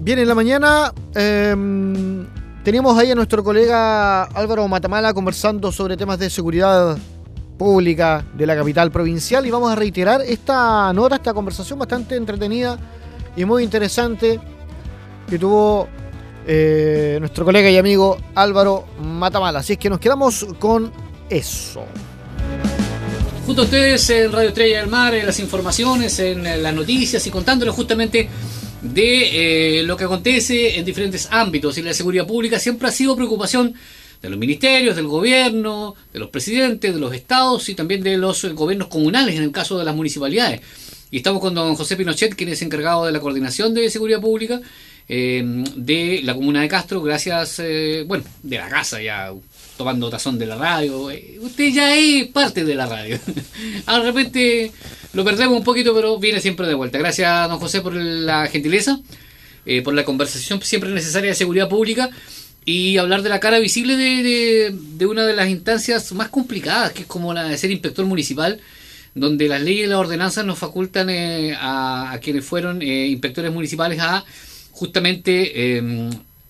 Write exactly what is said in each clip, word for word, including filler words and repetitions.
Bien, en la mañana eh, teníamos ahí a nuestro colega Álvaro Matamala conversando sobre temas de seguridad pública de la capital provincial y vamos a reiterar esta nota, esta conversación bastante entretenida y muy interesante que tuvo eh, nuestro colega y amigo Álvaro Matamala. Así es que nos quedamos con eso. Junto a ustedes en Radio Estrella del Mar, en las informaciones, en las noticias y contándoles justamente de eh, lo que acontece en diferentes ámbitos. Y la seguridad pública siempre ha sido preocupación de los ministerios, del gobierno, de los presidentes, de los estados y también de los gobiernos comunales en el caso de las municipalidades. Y estamos con don José Pinochet, quien es encargado de la coordinación de seguridad pública eh, de la comuna de Castro, gracias, eh, bueno, de la casa ya, tomando tazón de la radio. Eh, usted ya es parte de la radio. De repente lo perdemos un poquito, pero viene siempre de vuelta. Gracias, don José, por la gentileza, eh, por la conversación siempre necesaria de seguridad pública y hablar de la cara visible de, de, de una de las instancias más complicadas, que es como la de ser inspector municipal, donde las leyes y las ordenanzas nos facultan eh, a, a quienes fueron eh, inspectores municipales a justamente eh,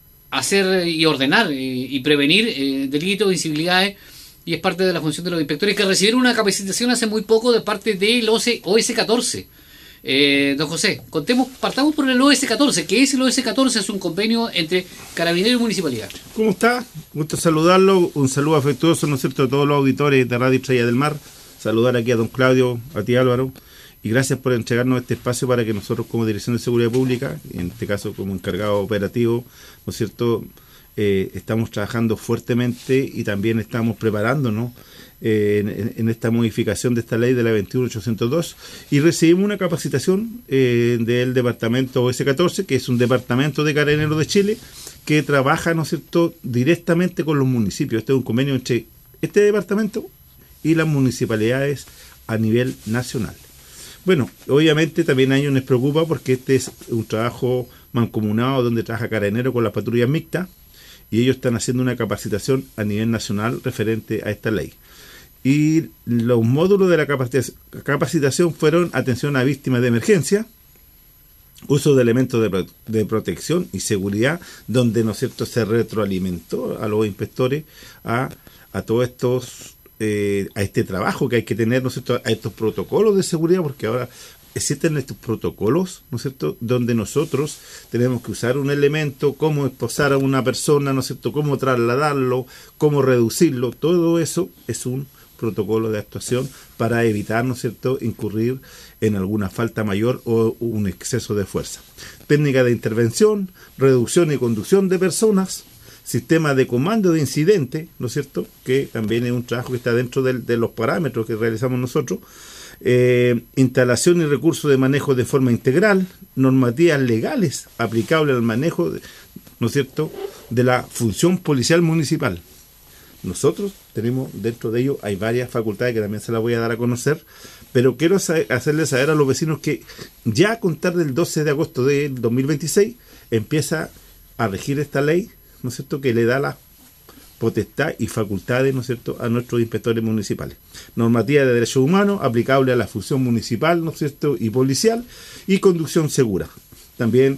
hacer y ordenar eh, y prevenir eh, delitos, incivilidades, y es parte de la función de los inspectores, que recibieron una capacitación hace muy poco de parte del O S catorce. Eh, don José, contemos, partamos por el O S catorce. ¿Qué es el O S catorce? Es un convenio entre Carabineros y Municipalidad. ¿Cómo está? Gusto saludarlo, un saludo afectuoso, ¿no es cierto?, a todos los auditores de Radio Estrella del Mar. Saludar aquí a don Claudio, a ti Álvaro, y gracias por entregarnos este espacio para que nosotros como Dirección de Seguridad Pública, en este caso como encargado operativo, ¿no es cierto?, eh, estamos trabajando fuertemente y también estamos preparándonos eh, en, en esta modificación de esta ley de la veintiuno mil ochocientos dos, y recibimos una capacitación eh, del departamento O S catorce, que es un departamento de Carabineros de Chile que trabaja, ¿no es cierto?, directamente con los municipios. Este es un convenio entre este departamento y las municipalidades a nivel nacional. Bueno, obviamente también a ellos les preocupa porque este es un trabajo mancomunado donde trabaja Carabineros con las patrullas mixtas y ellos están haciendo una capacitación a nivel nacional referente a esta ley. Y los módulos de la capacitación fueron atención a víctimas de emergencia, uso de elementos de, pro de protección y seguridad, donde, ¿no es cierto?, se retroalimentó a los inspectores a, a todos estos Eh, a este trabajo que hay que tener, ¿no es cierto?, a estos protocolos de seguridad, porque ahora existen estos protocolos, ¿no es cierto?, donde nosotros tenemos que usar un elemento, cómo esposar a una persona, ¿no es cierto?, cómo trasladarlo, cómo reducirlo. Todo eso es un protocolo de actuación para evitar, ¿no es cierto?, incurrir en alguna falta mayor o un exceso de fuerza. Técnica de intervención, reducción y conducción de personas, sistema de comando de incidente, ¿no es cierto?, que también es un trabajo que está dentro de, de los parámetros que realizamos nosotros, eh, instalación y recursos de manejo de forma integral, normativas legales aplicables al manejo, de, ¿no es cierto?, de la función policial municipal. Nosotros tenemos dentro de ello, hay varias facultades que también se las voy a dar a conocer, pero quiero saber, hacerles saber a los vecinos que ya a contar del doce de agosto del dos mil veintiséis empieza a regir esta ley, ¿no es cierto?, que le da la potestad y facultades, ¿no es cierto?, a nuestros inspectores municipales. Normativa de derechos humanos aplicable a la función municipal, ¿no es cierto?, y policial, y conducción segura. También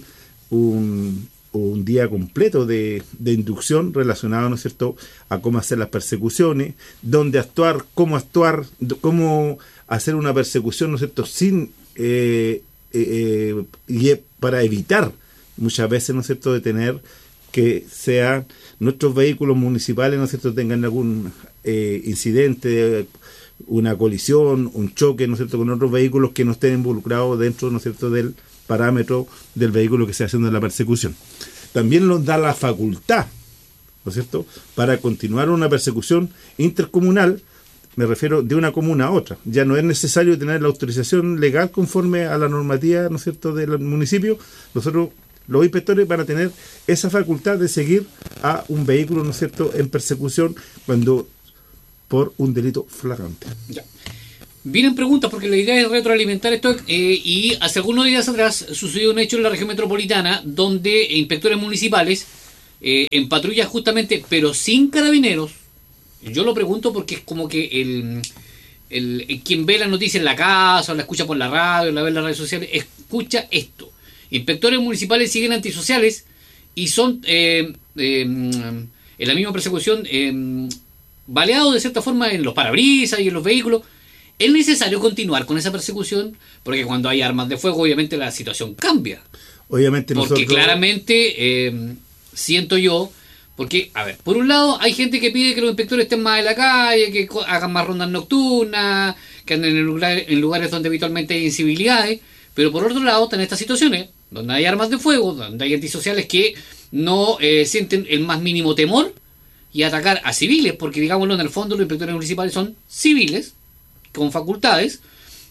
un, un día completo de, de inducción relacionado, ¿no es cierto?, a cómo hacer las persecuciones, dónde actuar, cómo actuar, cómo hacer una persecución, ¿no es cierto?, sin eh, eh, y para evitar muchas veces, ¿no es cierto?, de tener que sean nuestros vehículos municipales, ¿no es cierto?, tengan algún eh, incidente, una colisión, un choque, ¿no es cierto?, con otros vehículos que no estén involucrados dentro, ¿no es cierto?, del parámetro del vehículo que se está haciendo la persecución. También nos da la facultad, ¿no es cierto?, para continuar una persecución intercomunal, me refiero de una comuna a otra. Ya no es necesario tener la autorización legal conforme a la normativa, ¿no es cierto?, del municipio. Nosotros, los inspectores, van a tener esa facultad de seguir a un vehículo, ¿no es cierto?, en persecución cuando por un delito flagrante. Ya. Vienen preguntas porque la idea es retroalimentar esto eh, y hace algunos días atrás sucedió un hecho en la región metropolitana donde inspectores municipales eh, en patrullas justamente, pero sin carabineros. Yo lo pregunto porque es como que el, el, el quien ve la noticia en la casa o la escucha por la radio, la ve en las redes sociales, escucha esto. inspectores municipales siguen antisociales y son, eh, eh, en la misma persecución, eh, baleados de cierta forma en los parabrisas y en los vehículos. Es necesario continuar con esa persecución porque cuando hay armas de fuego obviamente la situación cambia. Obviamente porque nosotros... claramente eh, siento yo, porque, a ver, por un lado hay gente que pide que los inspectores estén más en la calle, que hagan más rondas nocturnas, que anden en lugares, en lugares donde habitualmente hay incivilidades, pero por otro lado están estas situaciones donde hay armas de fuego, donde hay antisociales que no eh, sienten el más mínimo temor y atacar a civiles, porque digámoslo, en el fondo los inspectores municipales son civiles con facultades.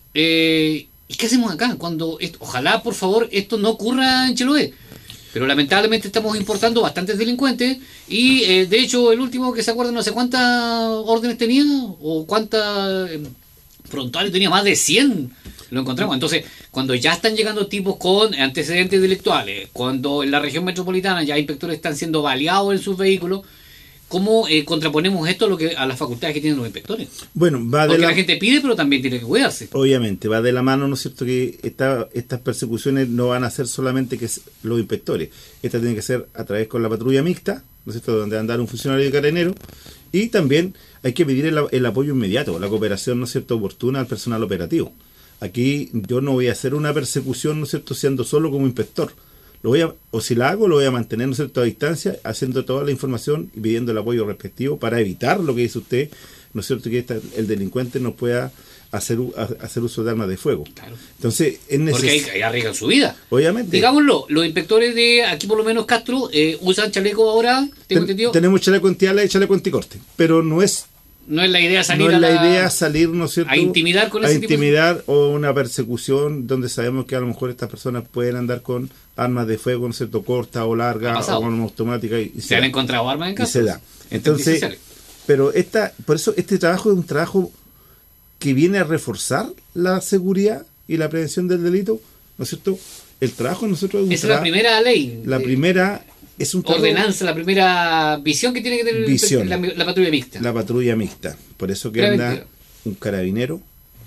eh, ¿Y qué hacemos acá? Cuando esto, ojalá, por favor, esto no ocurra en Chiloé. Pero lamentablemente estamos importando bastantes delincuentes y, eh, de hecho, el último que se acuerda, no sé cuántas órdenes tenía o cuántas eh, frontales tenía, más de cien lo encontramos. Entonces, cuando ya están llegando tipos con antecedentes delictuales, cuando en la región metropolitana ya inspectores están siendo baleados en sus vehículos, ¿cómo eh, contraponemos esto a lo que a las facultades que tienen los inspectores? Bueno, va de Porque la... la gente pide, pero también tiene que cuidarse. Obviamente, va de la mano, ¿no es cierto?, que esta, estas persecuciones no van a ser solamente que los inspectores. Esta tiene que ser a través con la patrulla mixta, ¿no es cierto?, donde andar un funcionario de carabinero. Y también hay que pedir el, el apoyo inmediato, la cooperación, ¿no es cierto?, oportuna al personal operativo. Aquí yo no voy a hacer una persecución, ¿no es cierto?, siendo solo como inspector. Lo voy a, o si la hago, lo voy a mantener, ¿no es cierto?, a distancia, haciendo toda la información y pidiendo el apoyo respectivo para evitar lo que dice usted, ¿no es cierto?, que esta, el delincuente no pueda hacer, hacer uso de armas de fuego. Claro. Entonces, es necesario. Porque ahí, ahí arriesgan su vida. Obviamente. Digámoslo, los inspectores de aquí, por lo menos Castro, eh, usan chaleco ahora, tengo Ten, entendido. Tenemos chaleco antiala y chaleco anticorte, pero no es. No es la idea salir no es a la, la idea salir, ¿no es cierto?, a intimidar con a ese intimidar tipo de... o una persecución donde sabemos que a lo mejor estas personas pueden andar con armas de fuego, ¿no es cierto?, corta o larga o con automática y, y se, se han da. encontrado armas en casa. Y se da. Entonces, pero esta, por eso este trabajo es un trabajo que viene a reforzar la seguridad y la prevención del delito, ¿no es cierto? El trabajo de nosotros es un Esa es la primera ley. La de... primera es un trabajo, ordenanza, la primera visión que tiene que tener visión, la, la patrulla mixta. La patrulla mixta. Por eso que Preventiva. anda un carabinero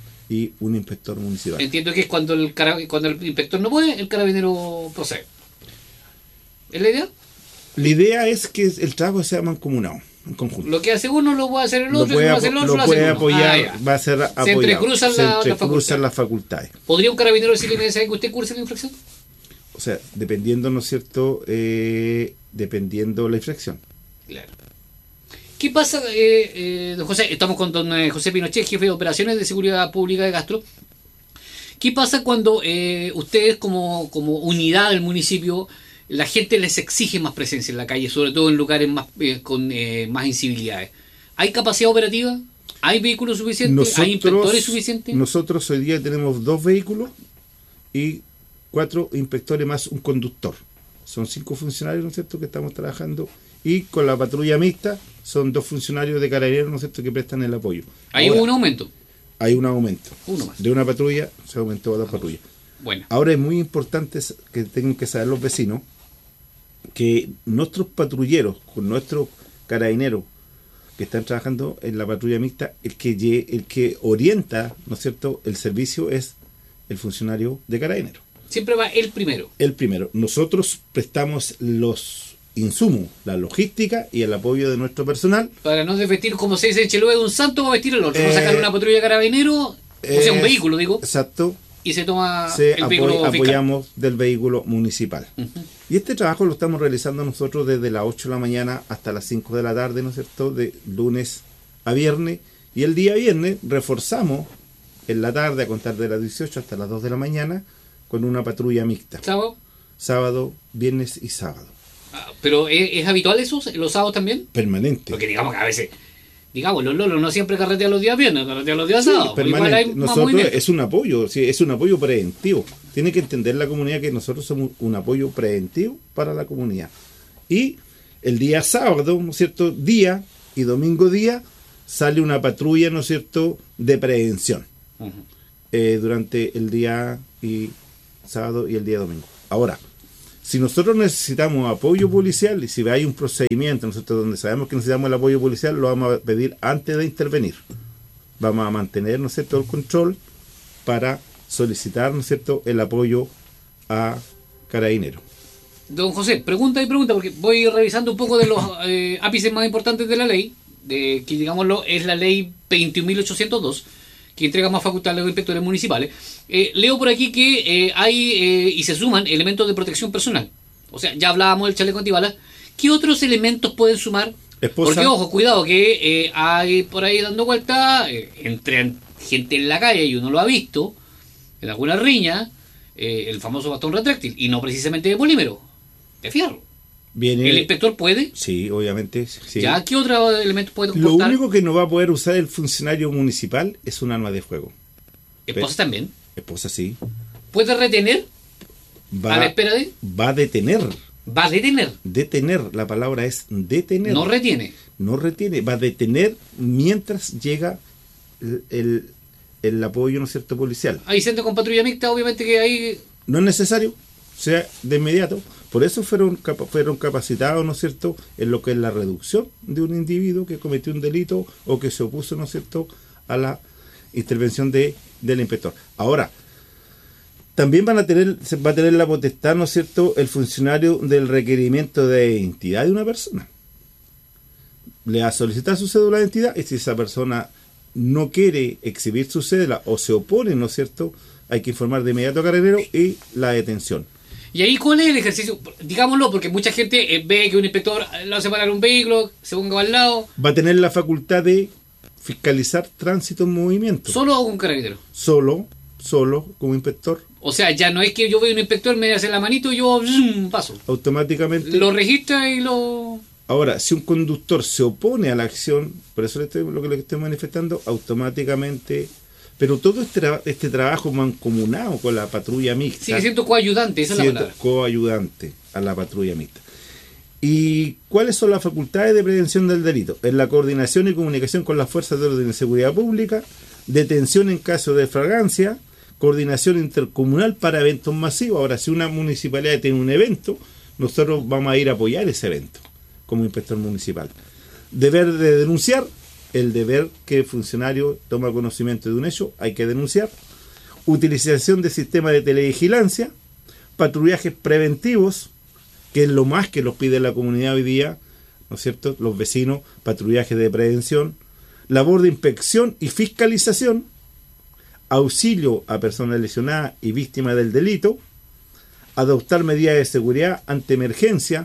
y un inspector municipal. Entiendo que es cuando el carab... cuando el inspector no puede, el carabinero procede. ¿Es la idea? La idea es que el trabajo sea mancomunado, en conjunto. Lo que hace uno lo puede hacer el otro, lo puede, y lo hace el otro, lo lo puede hace apoyar, uno. Ah, va a ser apoyado. Se entrecruzan, Se la, entrecruzan la las facultades. ¿Podría un carabinero decirle que usted curse la infracción? O sea, dependiendo, ¿no es cierto?, eh, dependiendo la infracción. Claro. ¿Qué pasa, eh, eh, don José? Estamos con don eh, José Pinochet, jefe de operaciones de seguridad pública de Castro. ¿Qué pasa cuando eh, ustedes como, como unidad del municipio, la gente les exige más presencia en la calle, sobre todo en lugares más eh, con eh, más incivilidades? ¿Hay capacidad operativa? ¿Hay vehículos suficientes? Nosotros, ¿Hay inspectores suficientes? Nosotros hoy día tenemos dos vehículos y cuatro inspectores más un conductor. Son cinco funcionarios, ¿no es cierto?, que estamos trabajando, y con la patrulla mixta son dos funcionarios de carabineros, ¿no es cierto?, que prestan el apoyo. ¿Hay Ahora, un aumento? Hay un aumento. Uno más. De una patrulla se aumentó a dos patrullas. Bueno. Ahora es muy importante que tengan que saber los vecinos que nuestros patrulleros, con nuestros carabineros que están trabajando en la patrulla mixta, el que, el que orienta, ¿no es cierto?, el servicio es el funcionario de carabineros. Siempre va el primero. El primero. Nosotros prestamos los insumos, la logística y el apoyo de nuestro personal. Para no desvestir, como se dice en Chiloé, de un santo va a vestir el otro. Eh, no sacar una patrulla de carabineros, eh, o sea, un vehículo, digo. Exacto. Y se toma se el vehículo apoy, fiscal. Apoyamos del vehículo municipal. Uh-huh. Y este trabajo lo estamos realizando nosotros desde las ocho de la mañana hasta las cinco de la tarde, ¿no es cierto?, de lunes a viernes. Y el día viernes reforzamos en la tarde, a contar de las dieciocho hasta las dos de la mañana, con una patrulla mixta. ¿Sábado? Sábado, viernes y sábado. Ah, ¿pero es, es habitual eso, los sábados también? Permanente. Porque digamos que a veces, digamos, los lolos no siempre carretean los días viernes, carretean los días sí, sábados. Permanente. Hay nosotros es un apoyo, sí, es un apoyo preventivo. Tiene que entender la comunidad que nosotros somos un apoyo preventivo para la comunidad. Y el día sábado, ¿no es cierto?, día y domingo día, sale una patrulla, ¿no es cierto?, de prevención. Uh-huh. eh, durante el día y sábado y el día domingo. Ahora, si nosotros necesitamos apoyo policial y si hay un procedimiento, nosotros donde sabemos que necesitamos el apoyo policial, lo vamos a pedir antes de intervenir. Vamos a mantener, ¿no es cierto?, el control para solicitar, ¿no es cierto?, el apoyo a Carabineros. Don José, pregunta y pregunta, porque voy revisando un poco de los eh, ápices más importantes de la ley, de que digámoslo es la ley veintiún mil ochocientos dos, que entrega más facultades a los inspectores municipales. Eh, leo por aquí que eh, hay eh, y se suman elementos de protección personal. O sea, ya hablábamos del chaleco antibalas. ¿Qué otros elementos pueden sumar? Esposa. Porque, ojo, cuidado, que eh, hay por ahí dando vuelta, eh, entre gente en la calle y uno lo ha visto, en alguna riña, eh, el famoso bastón retráctil, y no precisamente de polímero, de fierro. Viene, ¿El inspector puede? Sí, obviamente. Sí. ¿Ya? ¿Qué otro elemento puede Lo comportar? único que no va a poder usar el funcionario municipal es un arma de fuego. ¿Esposa también? Esposa sí. ¿Puede retener? Va, ¿A la espera de? va a detener. ¿Va a detener? Detener, la palabra es detener. No retiene. No retiene, va a detener mientras llega el, el, el apoyo, ¿no es cierto?, policial. Hay centro con patrulla mixta, obviamente que hay... No es necesario, o sea, de inmediato. Por eso fueron, capa- fueron capacitados, ¿no es cierto?, en lo que es la reducción de un individuo que cometió un delito o que se opuso, ¿no es cierto?, a la intervención de, del inspector. Ahora, también van a tener, se va a tener la potestad, ¿no es cierto?, el funcionario del requerimiento de identidad de una persona. Le va a solicitar su cédula de identidad y si esa persona no quiere exhibir su cédula o se opone, ¿no es cierto?, hay que informar de inmediato a Carabineros y la detención. ¿Y ahí cuál es el ejercicio? Digámoslo, porque mucha gente eh, ve que un inspector lo hace parar un vehículo, se ponga al lado. Va a tener la facultad de fiscalizar tránsito en movimiento. ¿Solo o con carabinero? Solo, solo como inspector. O sea, ya no es que yo veo un inspector, me hace la manito y yo zoom, paso. Automáticamente. Lo registra y lo... Ahora, si un conductor se opone a la acción, por eso le estoy, lo que le estoy manifestando, automáticamente... Pero todo este, tra- este trabajo mancomunado con la patrulla mixta... Sigue siendo coayudante, esa es la siendo palabra. coayudante a la patrulla mixta. ¿Y cuáles son las facultades de prevención del delito? En la coordinación y comunicación con las fuerzas de orden y seguridad pública, detención en caso de flagrancia, coordinación intercomunal para eventos masivos. Ahora, si una municipalidad tiene un evento, nosotros vamos a ir a apoyar ese evento como inspector municipal. Deber de denunciar, el deber que el funcionario toma conocimiento de un hecho, hay que denunciar. Utilización de sistemas de televigilancia, patrullajes preventivos, que es lo más que los pide la comunidad hoy día, ¿no es cierto?, los vecinos, patrullajes de prevención, labor de inspección y fiscalización, auxilio a personas lesionadas y víctimas del delito, adoptar medidas de seguridad ante emergencia.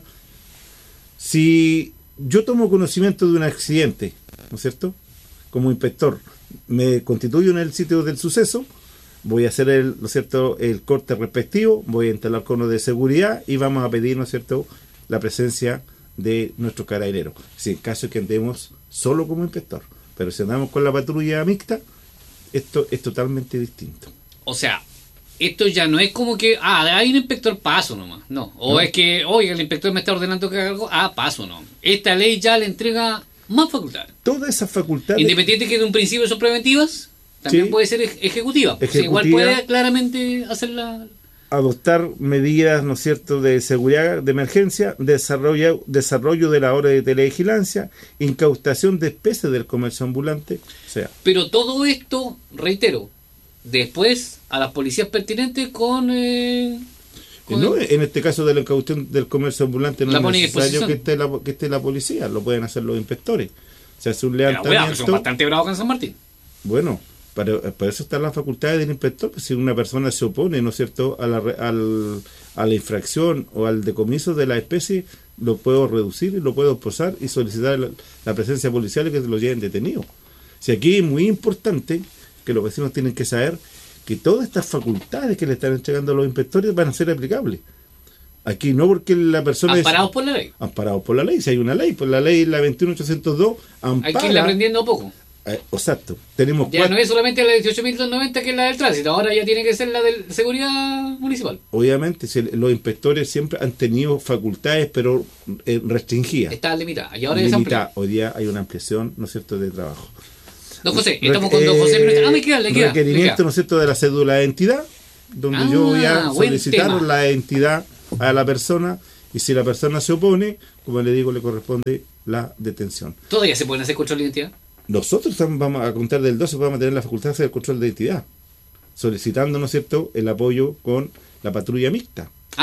Si yo tomo conocimiento de un accidente, ¿no es cierto?, como inspector, me constituyo en el sitio del suceso, voy a hacer el, ¿no es cierto?, el corte respectivo, voy a instalar conos de seguridad y vamos a pedir, ¿no es cierto?, la presencia de nuestros carabineros. Si en caso que andemos solo como inspector, pero si andamos con la patrulla mixta, esto es totalmente distinto. O sea, esto ya no es como que, ah, hay un inspector, paso nomás. No. O ¿No? es que, oiga, el inspector me está ordenando que haga algo, ah, paso no. Esta ley ya le entrega más facultades. Todas esas facultades... Independiente que de un principio son preventivas, también Sí. puede ser ej- ejecutiva. O sea, Ejecutiva. igual puede claramente hacer la... adoptar medidas, ¿no es cierto?, de seguridad, de emergencia, desarrollo, desarrollo de la hora de televigilancia, incautación de especies del comercio ambulante, o sea, Pero todo esto, reitero, después a las policías pertinentes con... eh, con no, el- en este caso de la incaución del comercio ambulante no La es pone a necesario disposición. que esté, la, que esté la policía, lo pueden hacer los inspectores. Se hace un Pero cuidado, que levantamiento, son bastante bravos con San Martín. bueno, para, para eso están las facultades del inspector, pues si una persona se opone, ¿no es cierto?, a la, re- al, a la infracción o al decomiso de la especie, lo puedo reducir y lo puedo posar y solicitar la, la presencia policial y que se lo lleven detenido. Si aquí es muy importante que los vecinos tienen que saber que todas estas facultades que le están entregando a los inspectores van a ser aplicables. Aquí no porque la persona Amparados es por la ley. amparado por la ley, si hay una ley, por la ley la veintiuno mil ochocientos dos ampara. Hay que irle aprendiendo a poco. Eh, exacto, tenemos Ya cuatro, no es solamente la dieciocho mil doscientos noventa que es la del tránsito, ahora ya tiene que ser la de seguridad municipal. obviamente si los inspectores siempre han tenido facultades pero eh, restringidas, Está limitada. Y ahora es limitadas. amplia. Hoy día hay una ampliación, ¿no es cierto?, de trabajo. Don José, Re- estamos con don José. eh, Ah, me queda, le queda. le requerimiento, queda. ¿no es cierto?, de la cédula de identidad, donde Ah, yo voy a buen solicitar tema. la identidad a la persona y si la persona se opone, como le digo, le corresponde la detención. Todavía se pueden hacer control de identidad. Nosotros tam- vamos a contar del doce, vamos a tener la facultad de hacer el control de identidad, solicitando, ¿no es cierto?, el apoyo con la patrulla mixta. Ah, ya.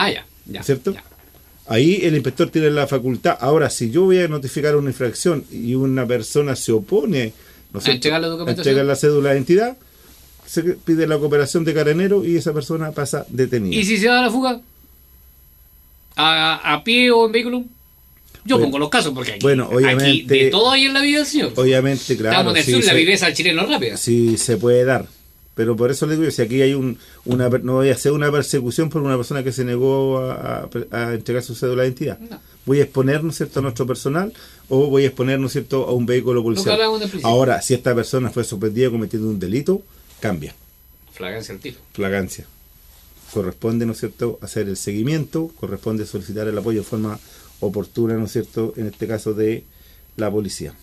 Ya, ¿cierto? ya. Ahí el inspector tiene la facultad. Ahora, si yo voy a notificar una infracción y una persona se opone, ¿no es A cierto?, entregar la a documentación. entregar la cédula de identidad, se pide la cooperación de Carabineros y esa persona pasa detenida. ¿Y si se da la fuga? ¿A, a pie o en vehículo? Yo Bueno, pongo los casos porque aquí, bueno, obviamente- aquí de todo hay en la vida del señor. Obviamente, claro. Estamos en el sí, sur, la se- viveza al chileno rápida. sí se puede dar. Pero por eso le digo, si aquí hay un, una, no voy a hacer una persecución por una persona que se negó a, a- a entregar su cédula de identidad. No. Voy a exponer, ¿no es cierto?, a nuestro personal o voy a exponer, ¿no es cierto?, a un vehículo policial. hablábamos del principio. Ahora, si esta persona fue sorprendida cometiendo un delito, cambia, Flagancia al tiro. flagancia. Corresponde, ¿no es cierto?, hacer el seguimiento, corresponde solicitar el apoyo de forma oportuna, ¿no es cierto?, en este caso de la policía.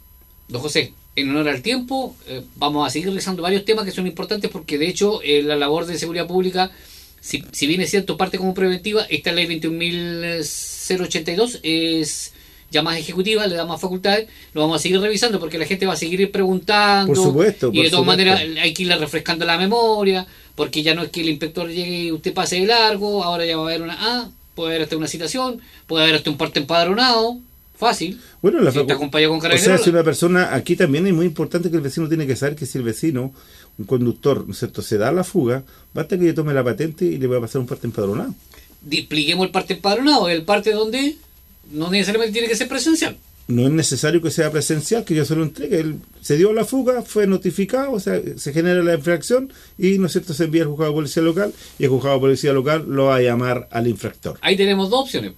Don José, en honor al tiempo, eh, vamos a seguir revisando varios temas que son importantes porque de hecho eh, la labor de seguridad pública, si, si bien es cierto, parte como preventiva, esta ley veintiún mil ochenta y dos es ya más ejecutiva, le da más facultades, lo vamos a seguir revisando porque la gente va a seguir preguntando. Por supuesto, y por de todas supuesto. maneras hay que irle refrescando la memoria, porque ya no es que el inspector llegue y usted pase de largo, ahora ya va a haber una ah, puede haber hasta una citación, puede haber hasta un parte empadronado, fácil. Bueno, la Si está facu- acompañado con o sea, Carabineros. si una persona, aquí también es muy importante que el vecino tiene que saber que si el vecino, un conductor, ¿no es cierto?, se da la fuga, basta que yo tome la patente y le voy a pasar un parte empadronado. Expliquemos el parte empadronado, el parte donde no necesariamente tiene que ser presencial. No es necesario que sea presencial, que yo se lo entregue. Él se dio la fuga, fue notificado, o sea, se genera la infracción y, ¿no es cierto?, se envía al juzgado de policía local y el juzgado de policía local lo va a llamar al infractor. Ahí tenemos dos opciones.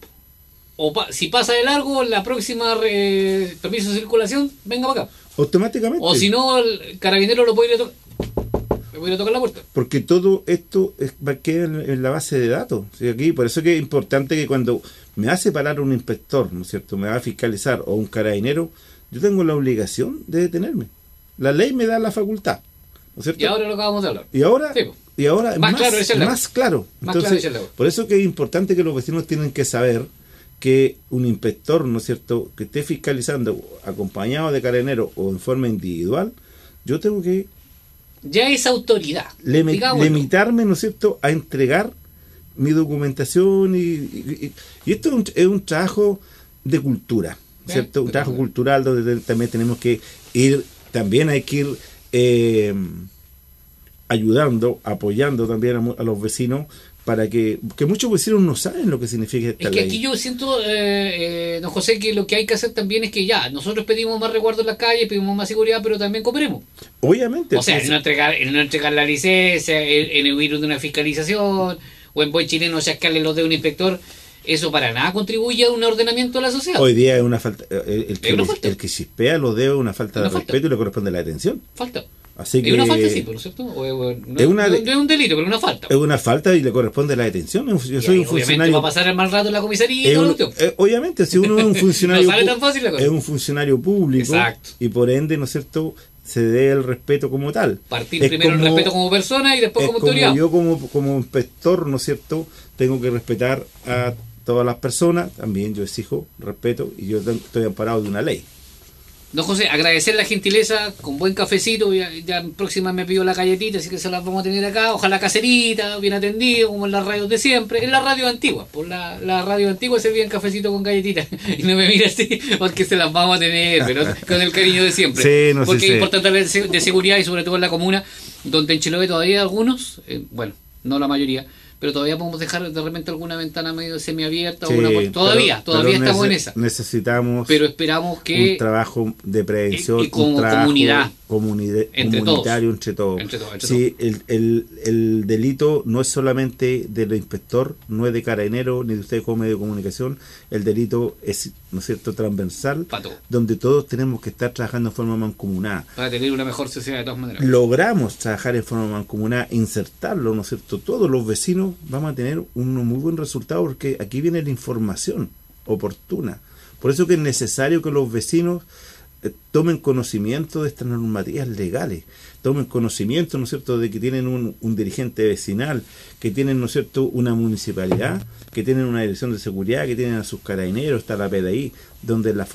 O pa- si pasa de largo, la próxima eh, permiso de circulación, venga para acá. Automáticamente. O si no, el carabinero lo puede ir a tocar. Le puede ir a tocar la puerta. Porque todo esto es, va a quedar en, en la base de datos. ¿Sí? Aquí, por eso que es importante que cuando me hace parar un inspector, ¿no es cierto?, me va a fiscalizar o un carabinero, yo tengo la obligación de detenerme. La ley me da la facultad, ¿no es cierto? Y ahora lo acabamos de hablar. Y ahora, Sí, po. y ahora Más más, claro es el más claro. Más Entonces, claro es el agua. por eso que es importante que los vecinos tienen que saber que un inspector, ¿no es cierto?, que esté fiscalizando acompañado de carabinero o en forma individual, yo tengo que Ya es autoridad. limi- digámoslo. limitarme, ¿no es cierto?, a entregar mi documentación y, y, y esto es un, es un trabajo de cultura, ¿cierto? Eh, Un trabajo de- cultural donde te- también tenemos que ir, también hay que ir eh, ayudando, apoyando también a, mu- a los vecinos para que, que muchos vecinos no saben lo que significa esta Es que ley. aquí yo siento, eh, eh, don José, que lo que hay que hacer también es que ya, nosotros pedimos más resguardo en las calles, pedimos más seguridad, pero también cooperemos. Obviamente. O sea, entonces, en no entregar, en no entregar la licencia, en, en huir de una fiscalización, o en buen chileno sacarle los de un inspector, eso para nada contribuye a un ordenamiento de la sociedad. hoy día es una falta, eh, el, que, Es una falta. el que chispea lo debe una falta Una de falta. respeto y le corresponde la detención. Falta. Así que Es una falta, sí, ¿no es cierto? O- o- no, Es una no- de- no es un delito, pero es una falta. es una falta y le corresponde la detención. Yo Y soy ahí, un obviamente funcionario. va a pasar el mal rato en la comisaría y es todo un- lo otro. eh, obviamente, si uno es un funcionario, No sale pu- tan fácil la cosa. es un funcionario público Exacto. y por ende, ¿no es cierto?, se dé el respeto como tal. Partir Es primero el como- respeto como persona y después es como como autoridad. yo como, como inspector, ¿no es cierto?, tengo que respetar a todas las personas, también yo exijo respeto y yo ten- estoy amparado de una ley. Don José, agradecer la gentileza con buen cafecito. Ya, ya en próxima me pidió la galletita, así que se las vamos a tener acá. Ojalá caserita, bien atendido, como en las radios de siempre. En la radio antigua, por la, la radio antigua servían cafecito con galletitas. Y no me mire así, porque se las vamos a tener, pero con el cariño de siempre. Sí, no sé, porque sí. es importante hablar de, de seguridad y sobre todo en la comuna, donde en Chiloé todavía hay algunos, eh, bueno, no la mayoría, pero todavía podemos dejar de repente alguna ventana medio semiabierta. Sí, o una puerta. Todavía, pero- todavía pero estamos en nece- esa. Necesitamos Pero esperamos que... un trabajo de prevención, y- y como un trabajo comunidad. comunide- Entre comunitario todos. entre todos. Entre todos, entre Sí, el, el, el delito no es solamente del inspector, no es de carabinero ni de usted como medio de comunicación, el delito es, ¿no es cierto?, transversal, Pa' todo. donde todos tenemos que estar trabajando en forma mancomunada. Para tener una mejor sociedad de todas maneras. Logramos trabajar en forma mancomunada, insertarlo, ¿no es cierto? Todos los vecinos vamos a tener un muy buen resultado porque aquí viene la información oportuna. Por eso que es necesario que los vecinos eh, tomen conocimiento de estas normativas legales, tomen conocimiento, ¿no es cierto?, de que tienen un, un dirigente vecinal, que tienen, ¿no es cierto?, una municipalidad, que tienen una dirección de seguridad, que tienen a sus carabineros, está la P D I, donde la